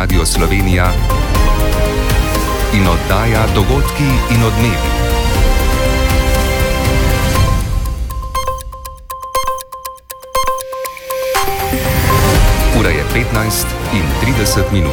Radio Slovenija in oddaja Dogodki in odmevi. Ura je 15:30.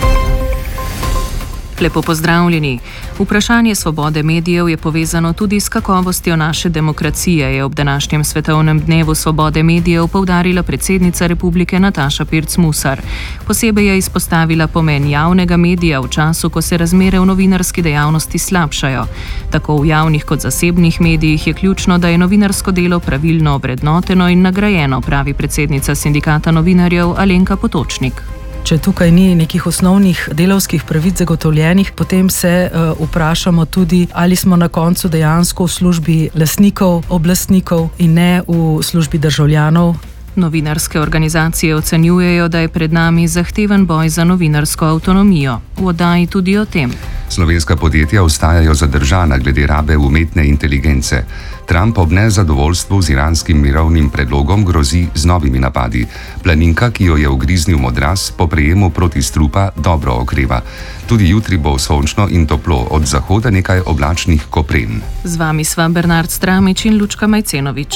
Lepo pozdravljeni. Vprašanje svobode medijev je povezano tudi s kakovostjo naše demokracije, je ob današnjem svetovnem dnevu svobode medijev poudarila predsednica republike Nataša Pirc Musar. Posebej je izpostavila pomen javnega medija v času, ko se razmere v novinarski dejavnosti slabšajo. Tako v javnih kot zasebnih medijih je ključno, da je novinarsko delo pravilno ovrednoteno in nagrajeno, pravi predsednica sindikata novinarjev Alenka Potočnik. Če tukaj ni nekih osnovnih delavskih pravic zagotovljenih, potem se vprašamo tudi, ali smo na koncu dejansko v službi lastnikov, oblastnikov in ne v službi državljanov. Novinarske organizacije ocenjujejo, da je pred nami zahteven boj za novinarsko avtonomijo. V oddaji tudi o tem. Slovenska podjetja ostajajo zadržana glede rabe umetne inteligence. Trump ob nezadovoljstvu z iranskim mirovnim predlogom grozi z novimi napadi. Planinka, ki jo je ugriznil modraz, po prejemu protistrupa dobro okreva. Tudi jutri bo sončno in toplo, od zahoda nekaj oblačnih kopren. Z vami sva Bernard Stramič in Lučka Majcenovič.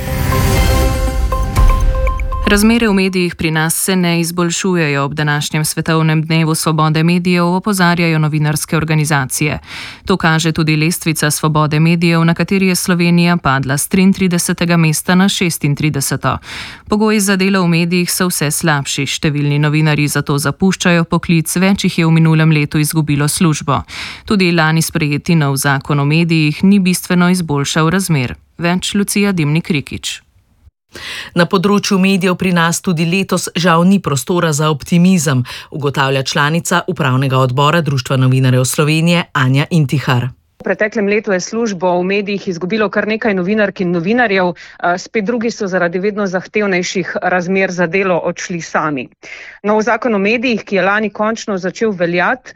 Razmere v medijih pri nas se ne izboljšujejo. Ob današnjem svetovnem dnevu svobode medijev opozarjajo novinarske organizacije. To kaže tudi lestvica svobode medijev, na kateri je Slovenija padla z 33. mesta na 36. Pogoji za delo v medijih so vse slabši. Številni novinarji zato zapuščajo poklic, več jih je v minulem letu izgubilo službo. Tudi lani sprejeti nov zakon o medijih ni bistveno izboljšal razmer. Več Lucija Dimnik-Rikić. Na področju medijev pri nas tudi letos žal ni prostora za optimizem, ugotavlja članica upravnega odbora Društva novinarjev Slovenije Anja Intihar. V preteklem letu je službo v medijih izgubilo kar nekaj novinark in novinarjev, spet drugi so zaradi vedno zahtevnejših razmer za delo odšli sami. Nov zakon o medijih, ki je lani končno začel veljati,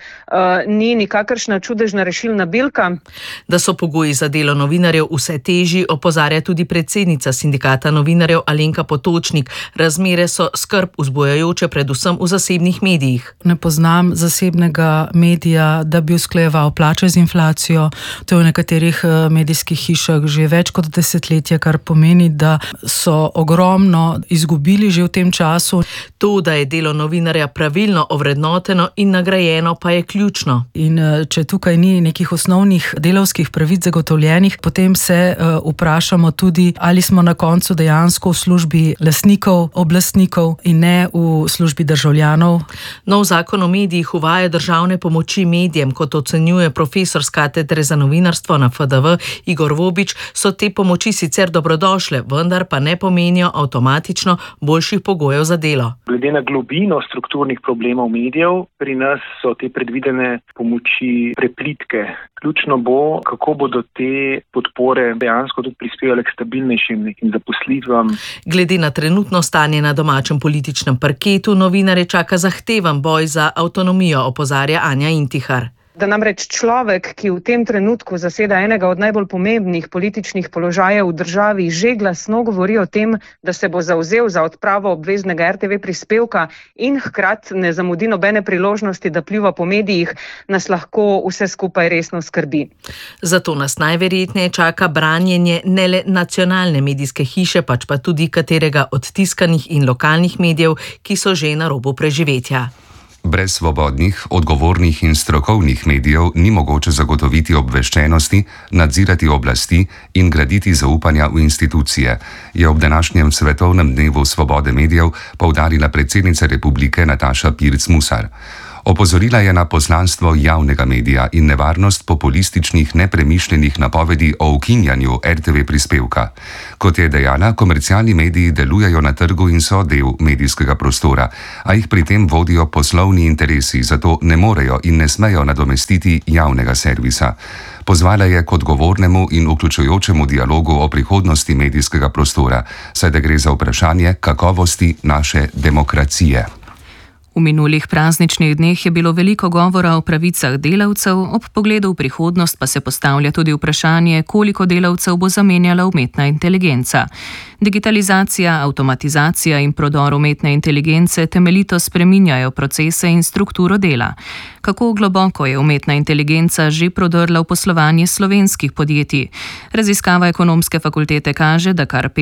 ni nikakršna čudežna rešilna bilka. Da so pogoji za delo novinarjev vse težji, opozarja tudi predsednica sindikata novinarjev Alenka Potočnik. Razmere so skrb vzbujajoče predvsem v zasebnih medijih. Ne poznam zasebnega medija, da bi usklajeval plače z inflacijo. To je v nekaterih medijskih hišah že več kot desetletje, kar pomeni, da so ogromno izgubili že v tem času. To, da je delo novinarja pravilno ovrednoteno in nagrajeno, pa je ključno. In če tukaj ni nekih osnovnih delavskih pravic zagotovljenih, potem se vprašamo tudi, ali smo na koncu dejansko v službi lastnikov, oblastnikov in ne v službi državljanov. Nov zakon o medijih uvaja državne pomoči medijem, kot ocenjuje profesor s katedre za novinarstvo na FDV Igor Vobič. So te pomoči sicer dobrodošle, vendar pa ne pomenijo avtomatično boljših pogojev za delo. Glede na globino strukturnih problemov medijev, pri nas so te predvidene pomoči preplitke. Ključno bo, kako bodo te podpore dejansko tudi prispevale k stabilnejšim nekim zaposlitvam. Glede na trenutno stanje na domačem političnem parketu, novinarje čaka zahteven boj za avtonomijo, opozarja Anja Intihar. Da namreč človek, ki v tem trenutku zaseda enega od najbolj pomembnih političnih položajev v državi, že glasno govori o tem, da se bo zavzel za odpravo obveznega RTV prispevka in hkrati ne zamudi nobene priložnosti, da pljuva po medijih, nas lahko vse skupaj resno skrbi. Zato nas najverjetneje čaka branjenje ne le nacionalne medijske hiše, pač pa tudi katerega od tiskanih in lokalnih medijev, ki so že na robu preživetja. Brez svobodnih, odgovornih in strokovnih medijev ni mogoče zagotoviti obveščenosti, nadzirati oblasti in graditi zaupanja v institucije, je ob današnjem svetovnem dnevu svobode medijev poudarila predsednica republike Nataša Pirc Musar. Opozorila je na poslanstvo javnega medija in nevarnost populističnih nepremišljenih napovedi o ukinjanju RTV prispevka. Kot je dejala, komercialni mediji delujejo na trgu in so del medijskega prostora, a jih pri tem vodijo poslovni interesi, zato ne morejo in ne smejo nadomestiti javnega servisa. Pozvala je k odgovornemu in vključujočemu dialogu o prihodnosti medijskega prostora, saj da gre za vprašanje kakovosti naše demokracije. V V minulih prazničnih dneh je bilo veliko govora o pravicah delavcev, ob pogledu v prihodnost pa se postavlja tudi vprašanje, koliko delavcev bo zamenjala umetna inteligenca. Digitalizacija, avtomatizacija in prodor umetne inteligence temeljito spreminjajo procese in strukturo dela. Kako globoko je umetna inteligenca že prodrla v poslovanje slovenskih podjetij? Raziskava Ekonomske fakultete kaže, da kar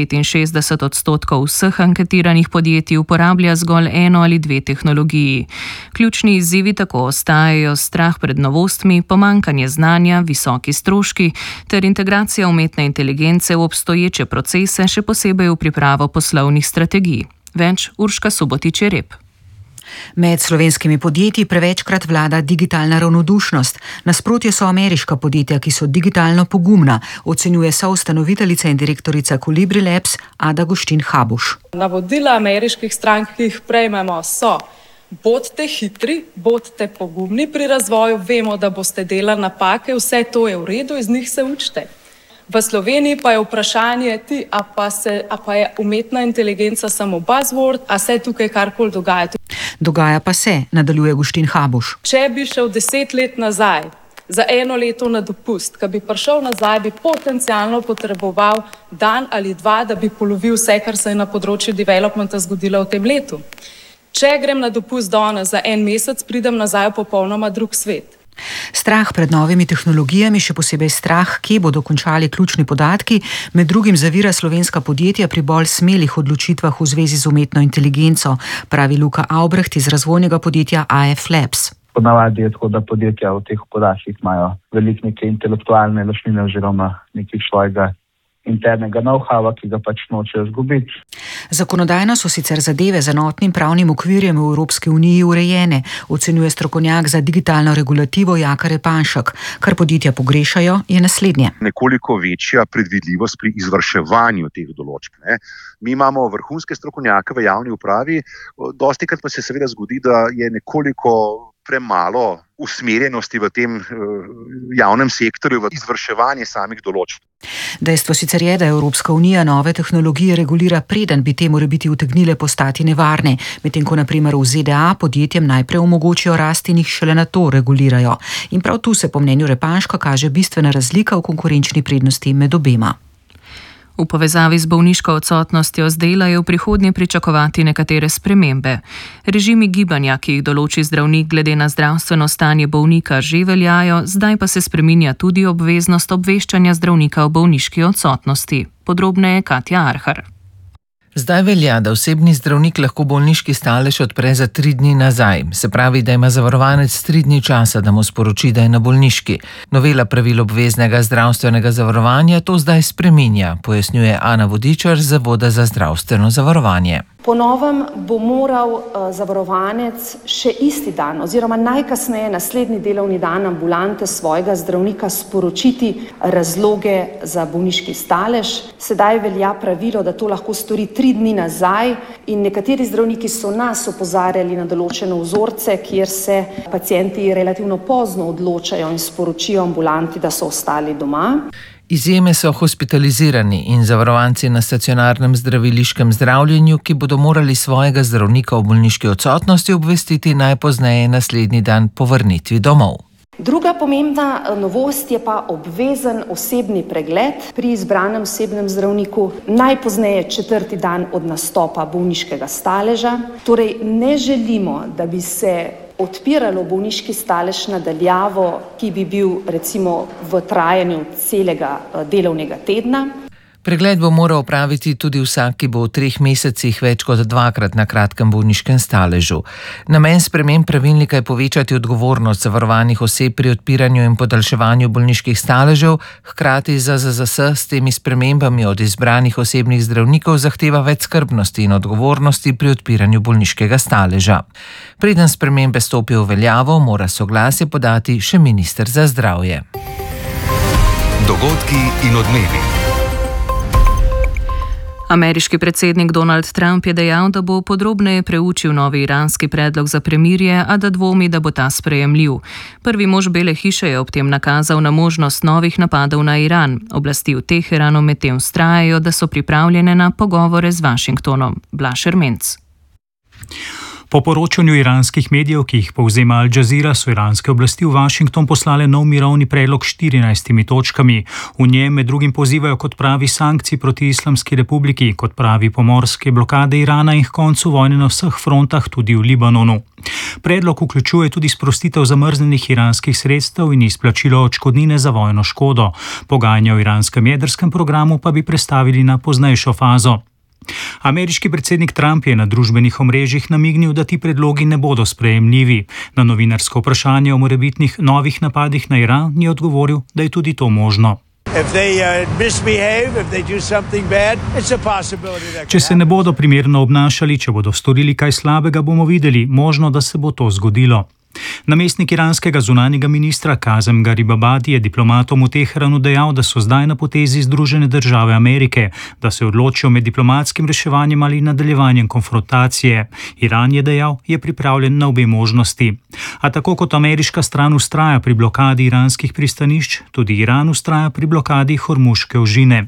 65% vseh anketiranih podjetij uporablja zgolj eno ali dve tehnologiji. Ključni izzivi tako ostajajo strah pred novostmi, pomanjkanje znanja, visoki stroški ter integracija umetne inteligence v obstoječe procese, še posebej v pripravo poslovnih strategij. Več Urška Subotič-Jereb. Med slovenskimi podjetji prevečkrat vlada digitalna ravnodušnost. Nasprotje so ameriška podjetja, ki so digitalno pogumna, ocenjuje soustanoviteljica in direktorica Kolibri Labs Ada Guštin Habuš. Navodila ameriških strank, ki jih prejmemo, so: bodite hitri, bodite pogumni pri razvoju, vemo, da boste delali napake, vse to je v redu, iz njih se učite. V Sloveniji pa je vprašanje, a pa je umetna inteligenca samo buzzword, a se tukaj karkoli dogaja. Dogaja pa se, nadaljuje Guštin Habuš. Če bi šel 10 let nazaj, za 1 leto na dopust, ko bi prišel nazaj, bi potencialno potreboval dan ali 2, da bi polovil vse, kar se je na področju developmenta zgodilo v tem letu. Če grem na dopust danes za 1 mesec, pridem nazaj v popolnoma drug svet. Strah pred novimi tehnologijami, še posebej strah, kje bodo končali ključni podatki, med drugim zavira slovenska podjetja pri bolj smelih odločitvah v zvezi z umetno inteligenco, pravi Luka Aubrecht iz razvojnega podjetja AF Labs. Ponavadi je tako, da podjetja v teh podatkih imajo veliko neke intelektualne lastnine oziroma nekaj svojega internega know-howa, ki ga pač nočejo izgubiti. Zakonodajno so sicer zadeve z enotnim pravnim okvirjem v Evropski uniji urejene, ocenjuje strokovnjak za digitalno regulativo Jaka Repanšek. Kar podjetja pogrešajo, je naslednje. Nekoliko večja predvidljivost pri izvrševanju teh določb. Mi imamo vrhunske strokovnjake v javni upravi, dostikrat pa se seveda zgodi, da je nekoliko premalo usmerjenosti v tem javnem sektorju v izvrševanje samih določb. Dejstvo sicer je, da Evropska unija nove tehnologije regulira, preden bi te morebiti utegnile postati nevarne, medtem ko na primer v ZDA podjetjem najprej omogočijo rast in jih šele nato regulirajo. In prav tu se po mnenju Repanška kaže bistvena razlika v konkurenčni prednosti med obema. V povezavi z bolniško odsotnostjo z dela je v prihodnje pričakovati nekatere spremembe. Režimi gibanja, ki jih določi zdravnik glede na zdravstveno stanje bolnika, že veljajo, zdaj pa se spreminja tudi obveznost obveščanja zdravnika o bolniški odsotnosti. Podrobneje Katja Arhar. Zdaj velja, da osebni zdravnik lahko bolniški stalež odpre za 3 dni nazaj. Se pravi, da ima zavarovanec 3 dni časa, da mu sporoči, da je na bolniški. Novela pravil obveznega zdravstvenega zavarovanja to zdaj spreminja, pojasnjuje Ana Vodičar z Zavoda za zdravstveno zavarovanje. Po novem bo moral zavarovanec še isti dan oziroma najkasneje naslednji delovni dan ambulante svojega zdravnika sporočiti razloge za bolniški stalež. Sedaj velja pravilo, da to lahko stori 3 dni nazaj in nekateri zdravniki so nas opozarjali na določene vzorce, kjer se pacienti relativno pozno odločajo in sporočijo ambulanti, da so ostali doma. Izjeme so hospitalizirani in zavarovanci na stacionarnem zdraviliškem zdravljenju, ki bodo morali svojega zdravnika o bolniški odsotnosti obvestiti najpozneje naslednji dan po vrnitvi domov. Druga pomembna novost je pa obvezen osebni pregled pri izbranem osebnem zdravniku najpozneje 4. dan od nastopa bolniškega staleža. Torej ne želimo, da bi se odpiralo bolniški stalež na daljavo, ki bi bil recimo v trajanju celega delovnega tedna. Pregled bo moral opraviti tudi vsak, ki bo v 3 mesecih več kot 2-krat na kratkem bolniškem staležu. Namen sprememb pravilnika je povečati odgovornost zavarovanih oseb pri odpiranju in podaljševanju bolniških staležev, hkrati ZZZS s temi spremembami od izbranih osebnih zdravnikov zahteva več skrbnosti in odgovornosti pri odpiranju bolniškega staleža. Preden spremembe stopijo v veljavo, mora soglasje podati še minister za zdravje. Dogodki in odmevi. Ameriški predsednik Donald Trump je dejal, da bo podrobneje preučil novi iranski predlog za premirje, a da dvomi, da bo ta sprejemljiv. Prvi mož Bele hiše je ob tem nakazal na možnost novih napadov na Iran. Oblasti v Teheranu medtem vztrajajo, da so pripravljene na pogovore z Washingtonom. Blaž Ermenc. Po poročanju iranskih medijev, ki jih povzema Al Jazeera, so iranske oblasti v Washington poslale nov mirovni predlog s 14 točkami. V njem med drugim pozivajo k odpravi sankcij proti Islamski republiki, k odpravi pomorske blokade Irana in k koncu vojne na vseh frontah, tudi v Libanonu. Predlog vključuje tudi sprostitev zamrznenih iranskih sredstev in izplačilo odškodnine za vojno škodo. Pogajanja o iranskem jedrskem programu pa bi prestavili na poznejšo fazo. Ameriški predsednik Trump je na družbenih omrežjih namignil, da ti predlogi ne bodo sprejemljivi. Na novinarsko vprašanje o morebitnih novih napadih na Iran je odgovoril, da je tudi to možno. Če se ne bodo primerno obnašali, če bodo storili kaj slabega, bomo videli, možno, da se bo to zgodilo. Namestnik iranskega zunanjega ministra Kazem Garibabadi je diplomatom v Teheranu dejal, da so zdaj na potezi Združene države Amerike, da se odločijo med diplomatskim reševanjem ali nadaljevanjem konfrontacije. Iran, je dejal, je pripravljen na obe možnosti. A tako kot ameriška stran ustraja pri blokadi iranskih pristanišč, tudi Iran ustraja pri blokadi Hormuške ožine.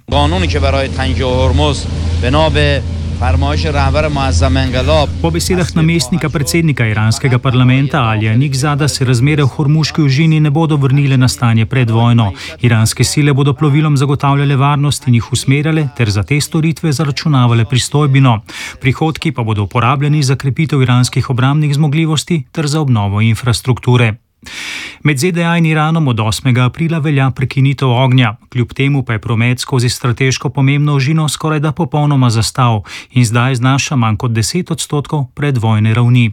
Po besedah namestnika predsednika iranskega parlamenta Alija Nikzada se razmere v Hormuški ožini ne bodo vrnile na stanje pred vojno. Iranske sile bodo plovilom zagotavljale varnost in jih usmerjale ter za te storitve zaračunavale pristojbino. Prihodki pa bodo uporabljeni za krepitev iranskih obrambnih zmogljivosti ter za obnovo infrastrukture. Med ZDA in Iranom od 8. aprila velja prekinitev ognja. Kljub temu pa je promet skozi strateško pomembno ožino skorajda popolnoma zastal in zdaj znaša manj kot 10% predvojne ravni.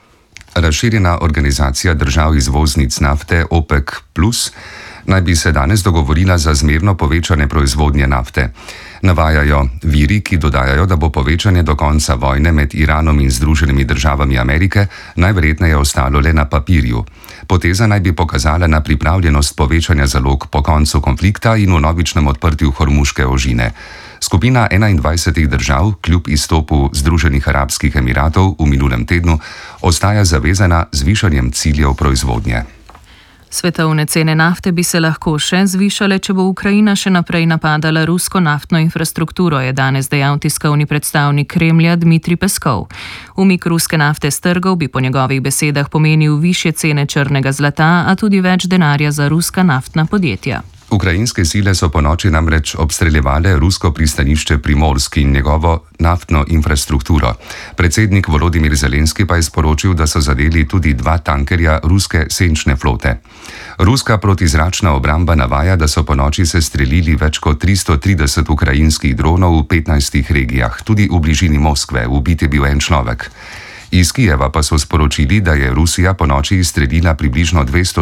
Razširjena organizacija držav izvoznic nafte OPEC Plus naj bi se danes dogovorila za zmerno povečanje proizvodnje nafte. Navajajo viri, ki dodajajo, da bo povečanje do konca vojne med Iranom in Združenimi državami Amerike najverjetneje ostalo le na papirju. Poteza naj bi pokazala na pripravljenost povečanja zalog po koncu konflikta in vnovičnem odprtju Hormuške ožine. Skupina 21 držav, kljub izstopu Združenih arabskih emiratov v minulem tednu, ostaja zavezana z višanjem ciljev proizvodnje. Svetovne cene nafte bi se lahko še zvišale, če bo Ukrajina še naprej napadala rusko naftno infrastrukturo, je danes dejal tiskovni predstavnik Kremlja Dmitrij Peskov. Umik ruske nafte s trgov bi po njegovih besedah pomenil višje cene črnega zlata, a tudi več denarja za ruska naftna podjetja. Ukrajinske sile so ponoči namreč obstreljevale rusko pristanišče Primorsk in njegovo naftno infrastrukturo. Predsednik Volodimir Zelenski pa je sporočil, da so zadeli tudi 2 tankerja ruske senčne flote. Ruska protizračna obramba navaja, da so ponoči sestrelili več kot 330 ukrajinskih dronov v 15 regijah, tudi v bližini Moskve, ubit je bil en človek. Iz Kijeva pa so sporočili, da je Rusija ponoči izstrelila približno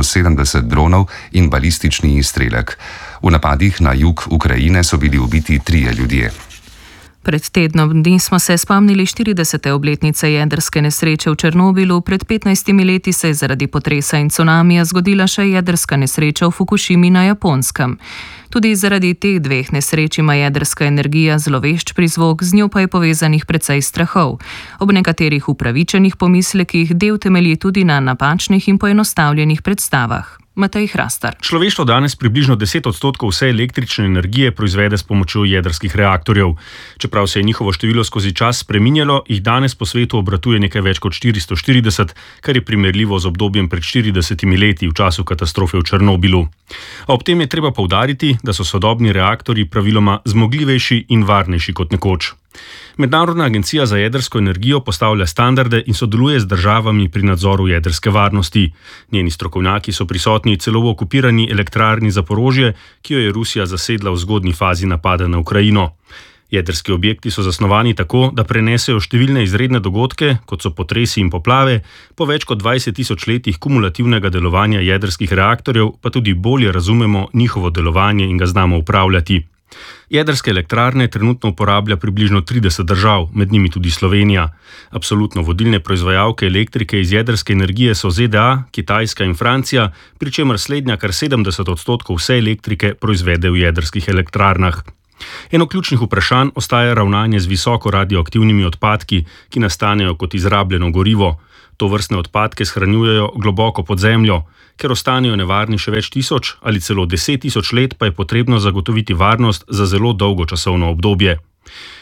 270 dronov in balistični izstrelek. V napadih na jug Ukrajine so bili ubiti 3 ljudje. Pred tednom dni smo se spomnili 40. obletnice jedrske nesreče v Černobilu, pred 15 leti se je zaradi potresa in cunamija zgodila še jedrska nesreča v Fukušimi na Japonskem. Tudi zaradi teh 2 nesreč ima jedrska energija zlovešč prizvok, z njo pa je povezanih precej strahov. Ob nekaterih upravičenih pomislekih del temelji tudi na napačnih in poenostavljenih predstavah. Matej Hrastar. Človeštvo danes približno 10% vse električne energije proizvede s pomočjo jedrskih reaktorjev. Čeprav se je njihovo število skozi čas spreminjalo, jih danes po svetu obratuje nekaj več kot 440, kar je primerljivo z obdobjem pred 40 leti v času katastrofe v Černobilu. A ob tem je treba poudariti, da so sodobni reaktorji praviloma zmogljivejši in varnejši kot nekoč. Mednarodna agencija za jedrsko energijo postavlja standarde in sodeluje z državami pri nadzoru jedrske varnosti. Njeni strokovnjaki so prisotni celo v okupirani elektrarni Zaporožje, ki jo je Rusija zasedla v zgodnji fazi napada na Ukrajino. Jedrski objekti so zasnovani tako, da prenesejo številne izredne dogodke, kot so potresi in poplave, po več kot 20 000 letih kumulativnega delovanja jedrskih reaktorjev, pa tudi bolje razumemo njihovo delovanje in ga znamo upravljati. Jedrske elektrarne trenutno uporablja približno 30 držav, med njimi tudi Slovenija. Absolutno vodilne proizvajalke elektrike iz jedrske energije so ZDA, Kitajska in Francija, pri čemer slednja kar 70% vse elektrike proizvede v jedrskih elektrarnah. Eno ključnih vprašanj ostaja ravnanje z visoko radioaktivnimi odpadki, ki nastanejo kot izrabljeno gorivo. To vrstne odpadke shranjujejo globoko pod zemljo. Ker ostanejo nevarni še več tisoč ali celo 10 000 let, pa je potrebno zagotoviti varnost za zelo dolgo časovno obdobje.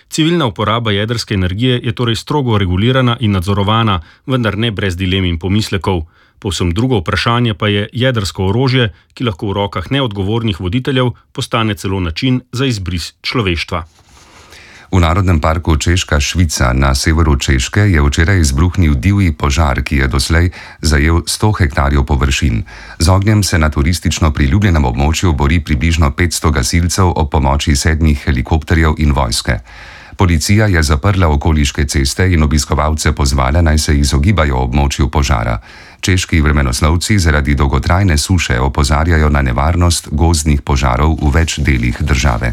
Civilna uporaba jedrske energije je torej strogo regulirana in nadzorovana, vendar ne brez dilem in pomislekov. Povsem drugo vprašanje pa je jedrsko orožje, ki lahko v rokah neodgovornih voditeljev postane celo način za izbris človeštva. V Narodnem parku Češka Švica na severu Češke je včeraj izbruhnil divji požar, ki je doslej zajel 100 hektarjev površin. Z ognjem se na turistično priljubljenem območju bori približno 500 gasilcev ob pomoči 7 helikopterjev in vojske. Policija je zaprla okoliške ceste in obiskovalce pozvala, naj se izogibajo območju požara. Češki vremenoslovci zaradi dolgotrajne suše opozarjajo na nevarnost gozdnih požarov v več delih države.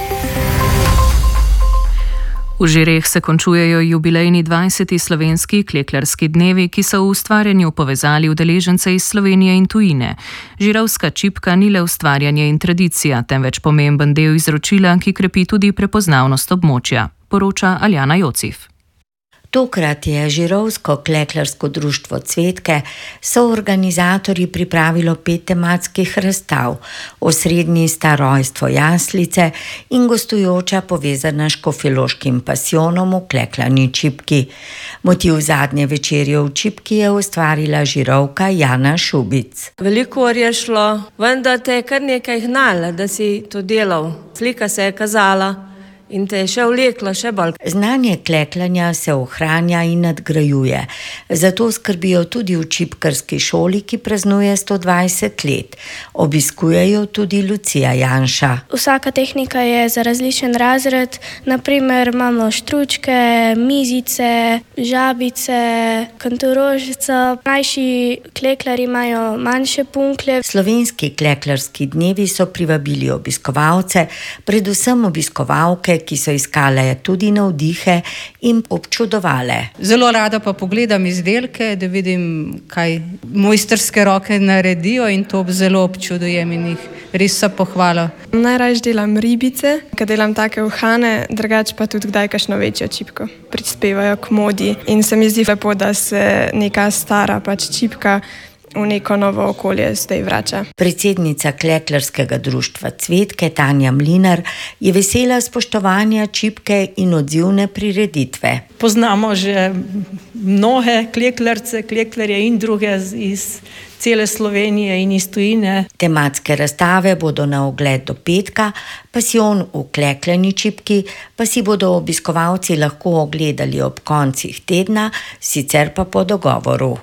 V Žireh se končujejo jubilejni 20. slovenski kleklarski dnevi, ki so v ustvarjanju povezali udeležence iz Slovenije in tujine. Žirovska čipka ni le ustvarjanje in tradicija, temveč pomemben del izročila, ki krepi tudi prepoznavnost območja, poroča Aljana Jocif. Tokrat je Žirovsko kleklarsko društvo Cvetke soorganizatorji pripravilo 5 tematskih razstav. Osrednji sta rojstvo jaslice in gostujoča povezana s škofjeloškim pasijonom v kleklani čipki. Motiv zadnje večerje v čipki je ustvarila Žirovka Jana Šubic. Veliko je šlo, vendar te je kar nekaj hnalo, da si to delal. Slika se je kazala. In te je še vleklo, še bolj. Znanje kleklanja se ohranja in nadgrajuje. Zato skrbijo tudi v čipkarski šoli, ki praznuje 120 let. Obiskujejo tudi Lucija Janša. Vsaka tehnika je za različen razred. Naprimer imamo štručke, mizice, žabice, kantorožico. Mlajši kleklari imajo manjše punkle. Slovenski kleklarski dnevi so privabili obiskovalce, predvsem obiskovalke, ki so iskale tudi navdihe in občudovale. Zelo rada pa pogledam izdelke, da vidim, kaj mojstrske roke naredijo in to zelo občudujem in jih res so pohvalo. Najrajš delam ribice, ker delam take uhane, drugače pa tudi kdaj kakšno večjo čipko. Prispevajo k modi in se mi zdi lepo, da se neka stara čipka v neko novo okolje zdaj vrača. Predsednica kleklarskega društva Cvetke Tanja Mlinar je vesela spoštovanja čipke in odzivne prireditve. Poznamo že mnoge kleklarce, kleklarje in druge iz cele Slovenije in iz tujine. Tematske razstave bodo na ogled do petka, pasijon v kleklani čipki pa si bodo obiskovalci lahko ogledali ob koncih tedna, sicer pa po dogovoru.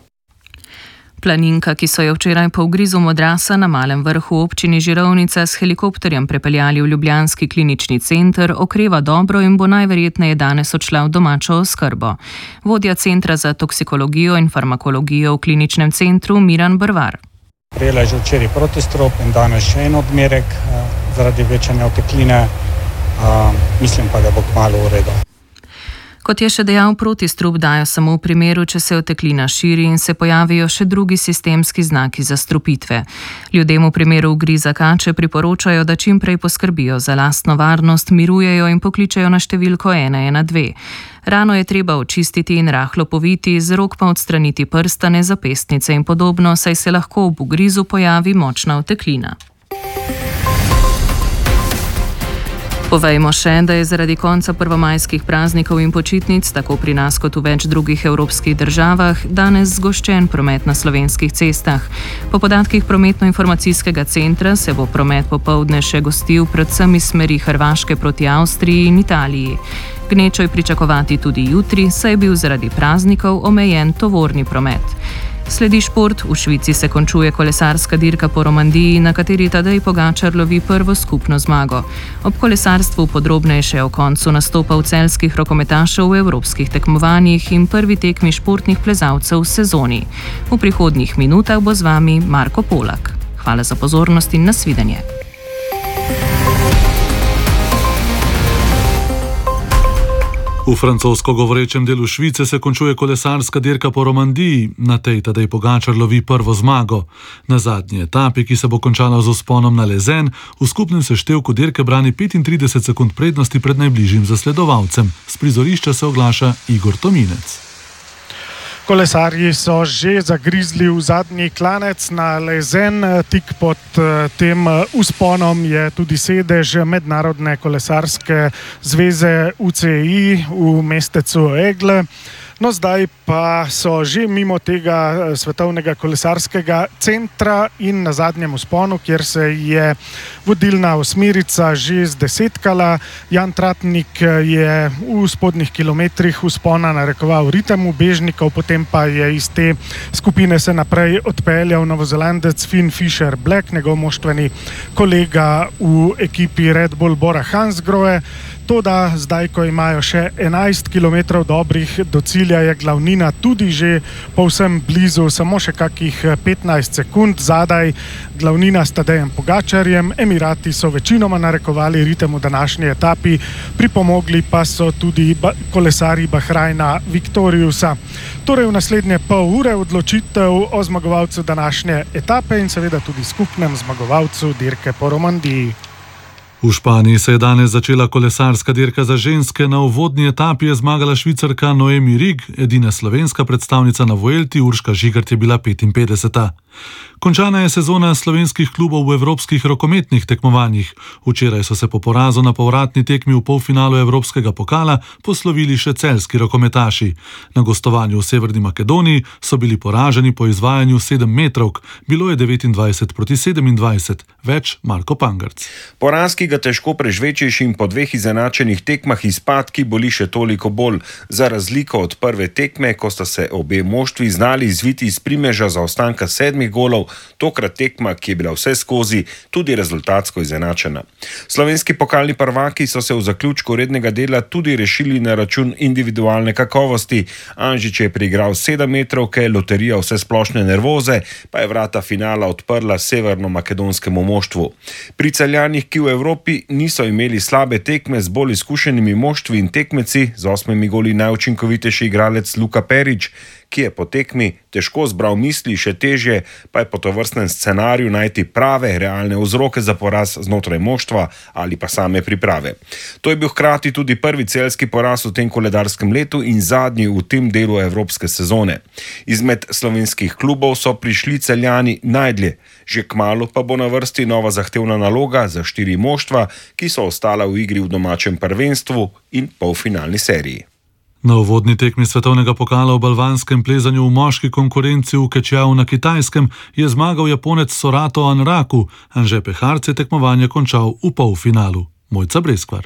Planinka, ki so jo včeraj po ugrizu modrasa na Malem Vrhu občini Žirovnica s helikopterjem prepeljali v ljubljanski klinični center, okreva dobro in bo najverjetneje danes odšla v domačo oskrbo. Vodja Centra za toksikologijo in farmakologijo v kliničnem centru Miran Brvar. Prejela je že včeraj protistrup in danes še en odmerek zaradi večanja otekline. Mislim pa, da bo kmalu v redu. Kot je še dejal, protistrup dajo samo v primeru, če se oteklina širi in se pojavijo še drugi sistemski znaki zastrupitve. Ljudem v primeru ugriza kače priporočajo, da čim prej poskrbijo za lastno varnost, mirujejo in pokličejo na številko 112. Rano je treba očistiti in rahlo poviti, z rok pa odstraniti prstane, zapestnice in podobno, saj se lahko ob ugrizu pojavi močna oteklina. Povejmo še, da je zaradi konca prvomajskih praznikov in počitnic, tako pri nas kot v več drugih evropskih državah, danes zgoščen promet na slovenskih cestah. Po podatkih prometno-informacijskega centra se bo promet popoldne še gostil predvsem iz smeri Hrvaške proti Avstriji in Italiji. Gnečo je pričakovati tudi jutri, saj je bil zaradi praznikov omejen tovorni promet. Sledi šport, v Švici se končuje kolesarska dirka po Romandiji, na kateri Tadej Pogačar lovi prvo skupno zmago. Ob kolesarstvu podrobneje še o koncu nastopov celjskih rokometašev v evropskih tekmovanjih in prvi tekmi športnih plezalcev v sezoni. V prihodnjih minutah bo z vami Marko Polak. Hvala za pozornost in nasvidenje. V francosko govorečem delu Švice se končuje kolesarska dirka po Romandiji. Na tej Tadej Pogačar lovi prvo zmago. Na zadnji etapi, ki se bo končala z vzponom na Lezen, v skupnem seštevku dirke brani 35 sekund prednosti pred najbližjim zasledovalcem. S prizorišča se oglaša Igor Tominec. Kolesarji so že zagrizli v zadnji klanec na Lezen. Tik pod tem vzponom je tudi sedež Mednarodne kolesarske zveze UCI v mestecu Egle. No, zdaj pa so že mimo tega svetovnega kolesarskega centra in na zadnjem vzponu, kjer se je vodilna osmerica že zdesetkala. Jan Tratnik je v spodnjih kilometrih vzpona narekoval ritem ubežnikov, potem pa je iz te skupine se naprej odpeljal Novozelandec Finn Fisher Black, njegov moštveni kolega v ekipi Red Bull Bora Hansgrohe. Toda zdaj, ko imajo še 11 km dobrih do cilja, je glavnina tudi že povsem blizu, samo še kakih 15 sekund zadaj. Glavnina s Tadejem Pogačarjem. Emirati so večinoma narekovali ritem v današnji etapi, pripomogli pa so tudi kolesarji Bahrajna Victoriusa. Torej v naslednje pol ure odločitev o zmagovalcu današnje etape in seveda tudi skupnem zmagovalcu dirke po Romandiji. V Španiji se je danes začela kolesarska dirka za ženske. Na uvodni etapi je zmagala Švicarka Noemi Rig, edina slovenska predstavnica na Vuelti, Urška Žigart je bila 55. Končana je sezona slovenskih klubov v evropskih rokometnih tekmovanjih. Včeraj so se po porazu na povratni tekmi v polfinalu evropskega pokala poslovili še celjski rokometaši. Na gostovanju v Severni Makedoniji so bili poraženi po izvajanju 7 metrovk. Bilo je 29 proti 27. Več Marko Pangarc. Poraz, ki ga težko prežvečiš, in po dveh izenačenih tekmah izpad, ki boli še toliko bolj. Za razliko od prve tekme, ko sta se obe moštvi znali izviti iz primeža zaostanka 7 golov, tokrat tekma, ki je bila vse skozi tudi rezultatsko izenačena. Slovenski pokalni prvaki so se v zaključku rednega dela tudi rešili na račun individualne kakovosti. Anžič je priigral 7 metrovke, loterija vse splošne nervoze pa je vrata finala odprla severno-makedonskemu moštvu. Pri Celjanih, ki v Evropi niso imeli slabe tekme z bolj izkušenimi moštvi in tekmeci, z 8 goli najučinkovitejši igralec Luka Perić, ki je po tekmi težko zbral misli, še težje pa je po tovrstnem scenariju najti prave, realne vzroke za poraz znotraj moštva ali pa same priprave. To je bil hkrati tudi prvi celjski poraz v tem koledarskem letu in zadnji v tem delu evropske sezone. Izmed slovenskih klubov so prišli Celjani najdlje. Že kmalu pa bo na vrsti nova zahtevna naloga za 4 moštva, ki so ostala v igri v domačem prvenstvu in polfinalni seriji. Na uvodni tekmi svetovnega pokala v balvanskem plezanju v moški konkurenci v Kečjau na Kitajskem je zmagal Japonec Sorato Anraku. Anže Peharc je tekmovanje končal v polfinalu. Mojca Breskvar.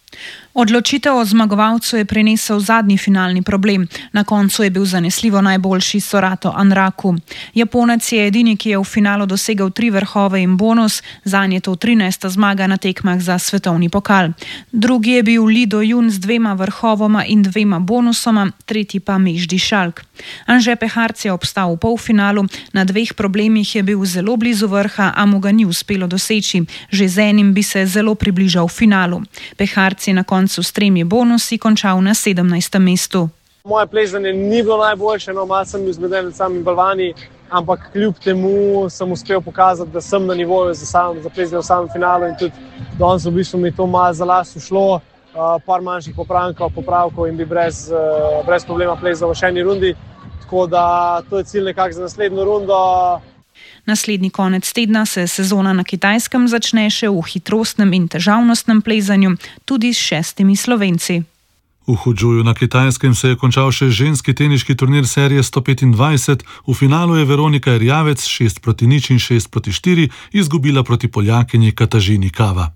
Odločitev o zmagovalcu je prinesel zadnji finalni problem. Na koncu je bil zanesljivo najboljši Sorato Anraku. Japonec je edini, ki je v finalu dosegel 3 vrhove in bonus, zanj je to 13. zmaga na tekmah za svetovni pokal. Drugi je bil Li Do-jun z 2 vrhovoma in 2 bonusoma, tretji pa Meždi Šalk. Anže Peharc je obstal v polfinalu, na 2 problemih je bil zelo blizu vrha, a mu ga ni uspelo doseči. Že z enim bi se zelo približal finalu. Peharc je na koncu s 3 bonusi končal na 17. mestu. Moje plezanje ni bilo najboljše, malo sem bil zmeden med samimi balvani, ampak kljub temu sem uspel pokazati, da sem na nivoju za plezanje v samem finalu in tudi danes v bistvu mi to malo za las ušlo, par manjših popravkov in bi brez problema plezal v še eni rundi, tako da to je cilj nekako za naslednjo rundo. Naslednji konec tedna se sezona na Kitajskem začne še v hitrostnem in težavnostnem plezanju, tudi s 6 Slovenci. V Hudžuju na Kitajskem se je končal še ženski teniški turnir serije 125. V finalu je Veronika Erjavec 6-0 in 6-4 izgubila proti Poljakinji Katažini Kava.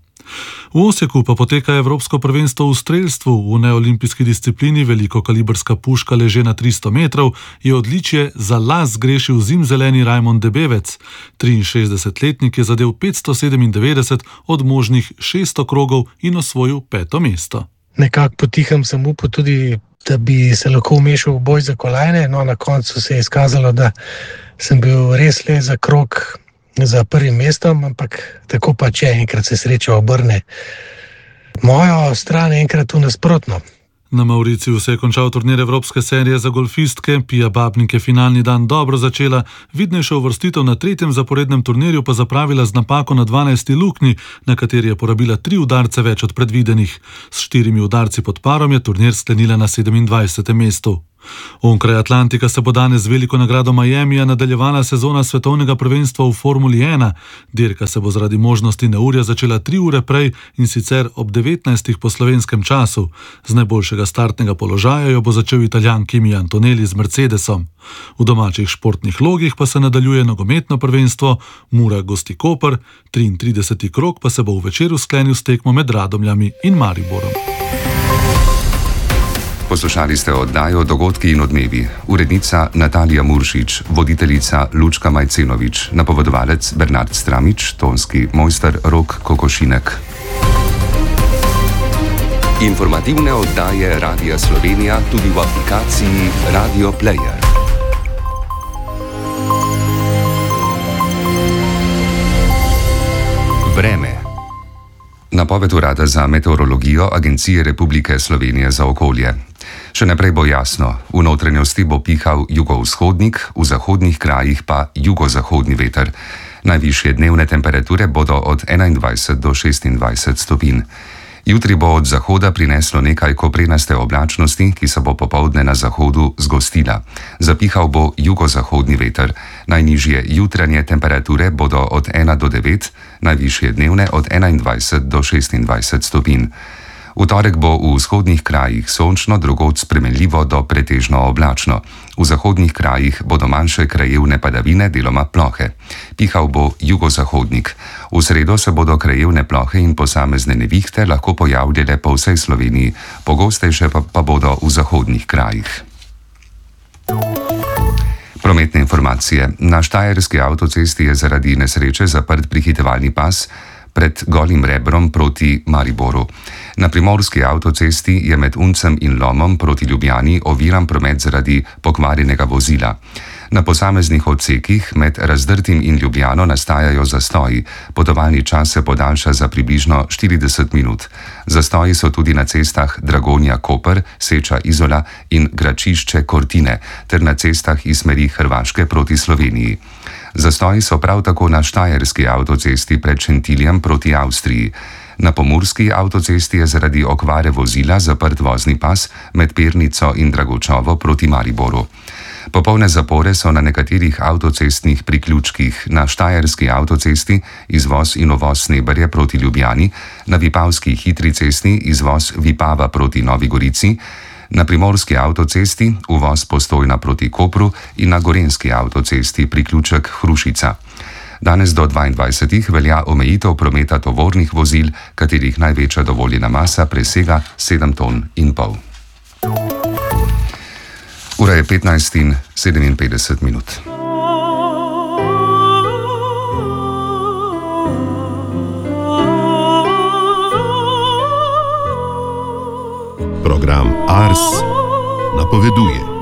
V Osijeku pa poteka Evropsko prvenstvo v strelstvu. V neolimpijski disciplini velikokalibrska puška leže na 300 metrov je odličje za las zgrešil zimzeleni Rajmond Debevec. 63-letnik je zadel 597 od možnih 600 krogov in osvojil 5. mesto. Nekako potihem sem upal tudi, da bi se lahko vmešal v boj za kolajne, no na koncu se je izkazalo, da sem bil res le za krog za prvim mestom, ampak tako pa če enkrat se sreča obrne. Mojo stran enkrat v nasprotno. Na Mauriciju se je končal turnir Evropske serije za golfistke. Pia Babnik je finalni dan dobro začela, vidnejša uvrstitev na 3. zaporednem turnirju pa zapravila z napako na 12. luknji, na kateri je porabila 3 udarce več od predvidenih. S 4 udarci pod parom je turnir sklenila na 27. mestu. Onkraj Atlantika se bo danes z veliko nagrado Miamija nadaljevala sezona svetovnega prvenstva v Formuli 1. Dirka se bo zaradi možnosti neurja začela 3 ure prej in sicer ob 19. po slovenskem času. Z najboljšega startnega položaja jo bo začel Italijan Kimi Antonelli z Mercedesom. V domačih športnih logih pa se nadaljuje nogometno prvenstvo, Mura gosti Koper, 33. krog pa se bo v večeru sklenil s tekmo med Radomljami in Mariborom. Poslušali ste oddajo Dogodki in odmevi. Urednica Natalija Muršič, voditeljica Lučka Majcenovič, napovedovalec Bernard Stramič, tonski mojster Rok Kokošinek. Informativne oddaje Radia Slovenija tudi v aplikaciji Radio Player. Vreme. Napoved Urada za meteorologijo Agencije Republike Slovenije za okolje. Še naprej bo jasno, v notranjosti bo pihal jugovzhodnik, v zahodnih krajih pa jugozahodni veter. Najvišje dnevne temperature bodo od 21 do 26 stopinj. Jutri bo od zahoda prineslo nekaj koprenaste oblačnosti, ki se bo popoldne na zahodu zgostila. Zapihal bo jugozahodni veter. Najnižje jutranje temperature bodo od 1 do 9, najvišje dnevne od 21 do 26 stopinj. V torek bo v vzhodnih krajih sončno, drugod spremenljivo do pretežno oblačno. V zahodnih krajih bodo manjše krajevne padavine, deloma plohe. Pihal bo jugozahodnik. V sredo se bodo krajevne plohe in posamezne nevihte lahko pojavljale po vsej Sloveniji, pogostejše pa bodo v zahodnih krajih. Prometne informacije. Na Štajerski avtocesti je zaradi nesreče zaprt prehitevalni pas pred Golim Rebrom proti Mariboru. Na primorski avtocesti je med Uncem in Lomom proti Ljubljani oviran promet zaradi pokvarjenega vozila. Na posameznih odsekih med Razdrtim in Ljubljano nastajajo zastoji. Potovalni čas se podaljša za približno 40 minut. Zastoji so tudi na cestah Dragonja-Koper, Seča-Izola in Gračišče-Kortine ter na cestah iz smeri Hrvaške proti Sloveniji. Zastoji so prav tako na Štajerski avtocesti pred Šentiljem proti Avstriji. Na pomurski avtocesti je zaradi okvare vozila zaprt vozni pas med Pernico in Dragočovo proti Mariboru. Popolne zapore so na nekaterih avtocestnih priključkih. Na Štajerski avtocesti izvoz in uvoz Sneberje proti Ljubljani, na Vipavski hitri cesti izvoz Vipava proti Novi Gorici, na primorski avtocesti uvoz Postojna proti Kopru in na gorenski avtocesti priključek Hrušica. Danes do 22. velja omejitev prometa tovornih vozil, katerih največja dovoljena masa presega 7,5 ton. Ura je 15:57. Program Ars napoveduje.